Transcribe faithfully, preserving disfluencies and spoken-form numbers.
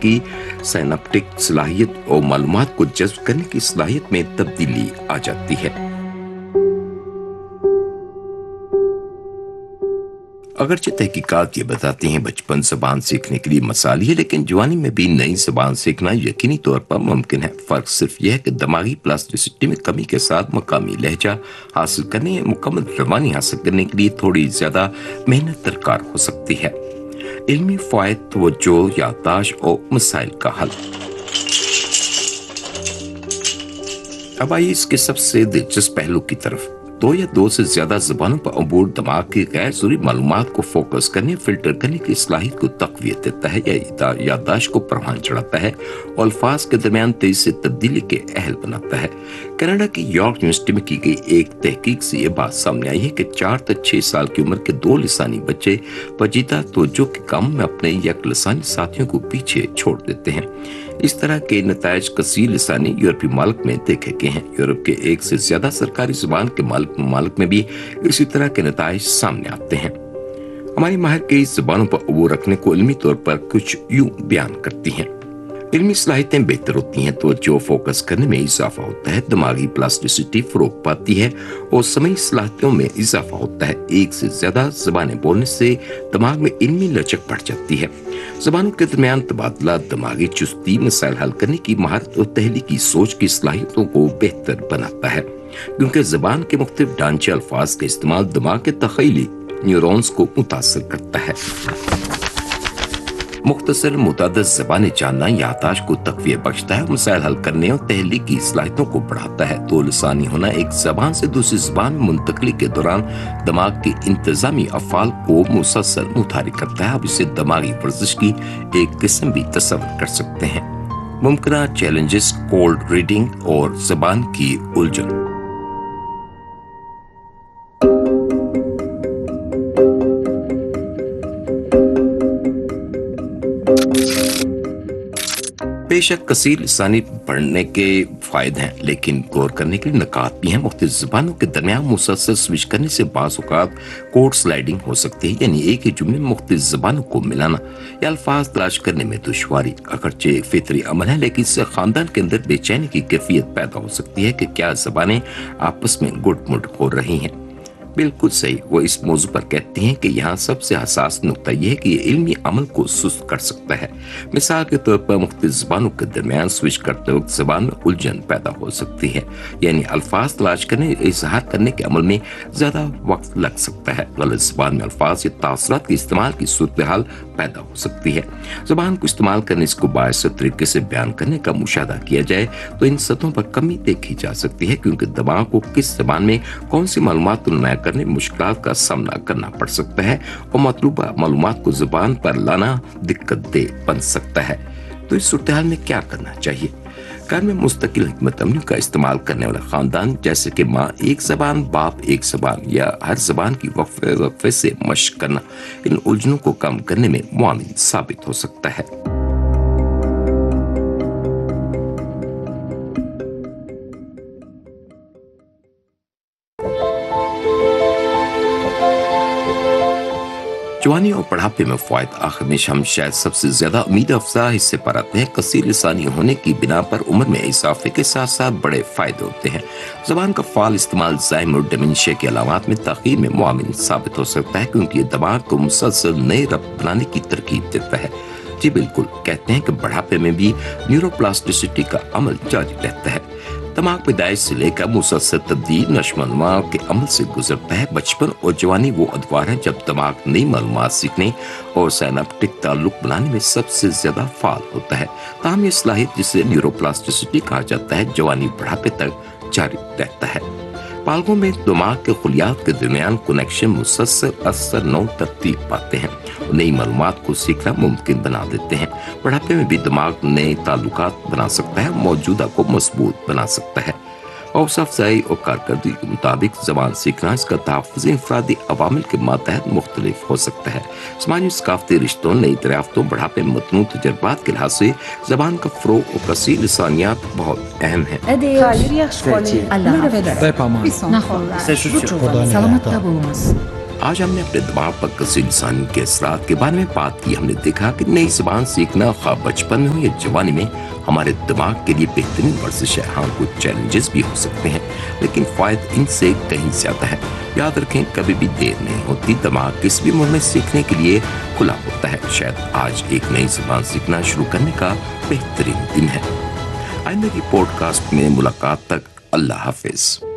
की साइनेप्टिक सलाहियत और मालूमात को जज्ब करने की सलाहियत में तब्दीली आ जाती है। अगरचे तहकीकात ये बताती हैं बचपन ज़बान सीखने के लिए मसाली है, लेकिन जवानी में भी नई ज़बान सीखना यकीनी तौर पर मुमकिन है। फ़र्क सिर्फ यह है कि दिमागी प्लास्टिसिटी में कमी के साथ मकामी लहजा हासिल करने या मुकम्मल रवानी हासिल करने के लिए थोड़ी ज़्यादा मेहनत दरकार हो सकती है। इल्मी फ़ायद, तवज्जो, याददाश्त और मसाइल का हल। अब आइए इसके सबसे दिलचस्प पहलू की तरफ। दो या दो से ज्यादा जबानों पर अबूर दिमाग की गैर जरूरी मालूमात को फोकस करने, फिल्टर करने की सलाहियत को तकवीत देता है या याददाश्त को परवान चढ़ाता है और अल्फाज के दरमियान तेजी से तब्दीली के अहल बनाता है। कनाडा की यॉर्क यूनिवर्सिटी में की गई एक तहकीक से ये बात सामने आई है कि चार तक छह साल की उम्र के दो लिसानी बच्चे पेचीदा तवज्जो के काम में अपने यक लिसानी साथियों को पीछे छोड़ देते हैं। इस तरह के नतायज कसीर लिसानी यूरोपीय मालिक में देखे गए हैं। यूरोप के एक से ज्यादा सरकारी जुबान के मालिक मालिक में भी इसी तरह के नतायज सामने आते हैं। हमारी माहिर कई जुबानों पर अबूर रखने को इल्मी तौर पर कुछ यूं बयान करती हैं। इल्मी सलाहियतें बेहतर होती हैं तो जो फोकस करने में इजाफा होता है, दिमागी प्लास्टिसिटी फरोग पाती है और समई सलाहियतों में इजाफा होता है। एक से ज्यादा जबानें बोलने से दिमाग में इल्मी लचक बढ़ जाती है। जबानों के दरमियान तबादला दिमागी चुस्ती, मसाइल हल करने की महारत और तहलीकी सोच की सलाहियतों को बेहतर बनाता है, क्योंकि जबान के मुख्तलिफ ढांचे अल्फाज का इस्तेमाल दिमाग के तख़यली न्यूरॉन्स को मुतासर करता है। मुख्तसर मुतादिद ज़बानें जानना याददाश्त को तक़वियत बख्शता है, मसाइल हल करने और तहलीकी सलाहियतों को बढ़ाता है। दो लिसानी होना एक ज़बान से दूसरी ज़बान में मुंतकली के दौरान दिमाग के इंतजामी अफ़ाल को मुसलसल मुतारिक करता है। अब इसे दिमागी वर्जिश की एक किस्म भी तस्वर कर सकते हैं। मुमकिना चैलेंजेस, कोल्ड रीडिंग और ज़बान की उलझन। बेशक कसीर लिसानी पढ़ने के फायदे हैं, लेकिन गौर करने के लिए नकात भी हैं। मुख्तलिफ ज़बानों के दरमियान मुसलसल स्विच करने से बाज़ औक़ात कोड स्लाइडिंग हो सकती है, यानी एक ही जुमले में मुख्तलिफ ज़बानों को मिलाना या अल्फाज तलाश करने में दुश्वारी। अगरचे फितरी अमल है, लेकिन इससे ख़ानदान के अंदर बेचैनी की कैफियत पैदा हो सकती है कि क्या ज़बानें आपस में गुट-मुट हो रही हैं। बिल्कुल सही, वो इस मौजू पर कहती हैं कि यहाँ सबसे हसास नुक्ता यह है कि ये इल्मी अमल को सुस्त कर सकता है। मिसाल के तौर पर मुख्तलिफ ज़बानों के दरमियान स्विच करते वक्त ज़बान में उलझन पैदा हो सकती है, यानी अल्फाज तलाश करने, इजहार करने के अमल में ज़्यादा वक्त लग सकता है। गलत ज़बान में अल्फाज या तासरात के इस्तेमाल की सूरत हाल पैदा हो सकती है। ज़बान को इस्तेमाल करने, इसको बायस तरीके से बयान करने का मुशाहदा किया जाए तो इन सतहों पर कमी देखी जा सकती है, क्योंकि दिमाग को किस ज़बान में कौन सी मालूमात करने मुश्किलात का सामना करना पड़ सकता है और मतलूबा मालूमात को जुबान पर लाना दिक्कत दे बन सकता है। तो इस सूरत-ए-हाल में क्या करना चाहिए? घर में मुस्तकिल हिकमत अमली का इस्तेमाल करने वाला खानदान, जैसे कि माँ एक जबान, बाप एक जबान या हर जबान की वक्फे वक्फे से मशक करना, इन उलझनों को कम करने में मुआविन साबित हो सकता है। जवानी और बढ़ापे में फ़ायद। आखिर में हम शायद सबसे ज्यादा उम्मीद अफजा हिस्से पर आते हैं। कसीर लिसानी होने की बिना पर उम्र में इजाफे के साथ साथ बड़े फायदे होते हैं। जबान का फाल इस्तेमाल ज़ाइम और डिमेंशिया के अलामात में ताख़ीर में मुआविन साबित हो सकता है, क्योंकि ये दिमाग को मुसलसल नए रब्त बनाने की तरकीब देता है। जी बिल्कुल, कहते हैं कि बढ़ापे में भी न्यूरोप्लास्टिसिटी का अमल जारी रहता है। दिमाग पैदाइश से लेकर मुसलसल तब्दील नशोनुमा के अमल से गुजरता है। बचपन और जवानी वो अदवार है जब दिमाग नई मालूमात सीखने और साइनेप्टिक ताल्लुक बनाने में सबसे ज्यादा फाल होता है। ताहम ये सलाहियत, जिसे न्यूरोप्लास्टिसिटी कहा जाता है, जवानी बढ़ापे तक जारी रहता है। बालगों में दिमाग के खुलियात के दरमियान कनेक्शन मुसलसल असर नौ तरतीब पाते हैं, नई मालूमात को सीखना मुमकिन बना देते हैं। बढ़ापे में भी दिमाग नए ताल्लुकात बना सकता है, मौजूदा को मजबूत बना सकता है। हौसला अफजाई और कारकर्दगी के मुताबिक जबान सीखना इसका तहफ़्फ़ुज़ इंफरादी अवामिल के मातहत मुख्तलिफ हो सकता है। समाजी सकाफ़ती रिश्तों, नई दरियाफ्तों, बढ़ापे में मतनू तजर्बात के लिहाज से जबान का फ़रोग़ और कसीर लिसानियात बहुत अहम है। آج ہم نے اپنے دماغ پر کثیر لسانی کے اثرات کے بارے میں بات کی. ہم نے دیکھا کہ نئی زبان سیکھنا خواہ بچپن میں ہو یا جوانی میں ہمارے دماغ کے لیے بہترین ورزش ہے. ہاں کچھ چیلنجز بھی ہو سکتے ہیں لیکن فائدہ ان سے کہیں زیادہ ہے. یاد رکھیں کبھی بھی دیر نہیں ہوتی. دماغ کس بھی عمر میں سیکھنے کے لیے کھلا ہوتا ہے. شاید آج ایک نئی زبان سیکھنا شروع کرنے کا بہترین دن ہے. آئندہ کی پوڈ کاسٹ میں ملاقات تک اللہ حافظ.